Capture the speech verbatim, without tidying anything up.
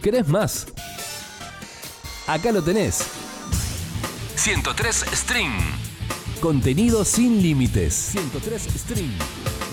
¿Querés más? Acá lo tenés. ciento tres String. Contenido sin límites. ciento tres String.